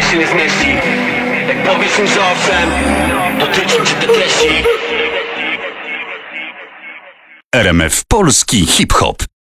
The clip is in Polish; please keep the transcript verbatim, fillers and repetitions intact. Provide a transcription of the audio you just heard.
się nie zmieści. Jak powiesz im, że owszem, dotyczą cię te treści. R M F Polski Hip Hop.